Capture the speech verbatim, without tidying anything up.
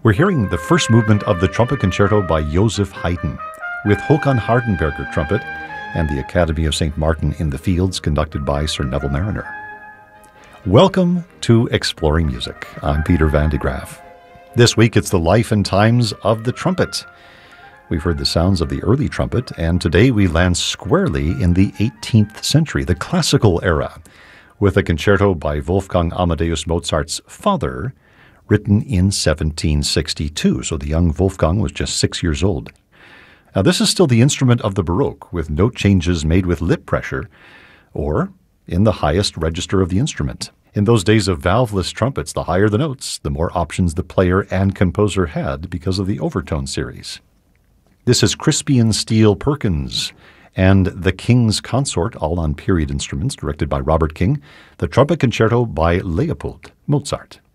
We're hearing the first movement of the Trumpet Concerto by Joseph Haydn, with Håkan Hardenberger trumpet and the Academy of Saint Martin in the Fields, conducted by Sir Neville Mariner. Welcome to Exploring Music. I'm Peter Van de Graaf. This week it's the life and times of the trumpet. We've heard the sounds of the early trumpet, and today we land squarely in the eighteenth century, the classical era, with a concerto by Wolfgang Amadeus Mozart's father, written in seventeen sixty-two. So the young Wolfgang was just six years old. Now, this is still the instrument of the Baroque, with note changes made with lip pressure, or in the highest register of the instrument. In those days of valveless trumpets, the higher the notes, the more options the player and composer had because of the overtone series. This is Crispian Steele Perkins and The King's Consort, all on period instruments, directed by Robert King, the Trumpet Concerto by Leopold Mozart.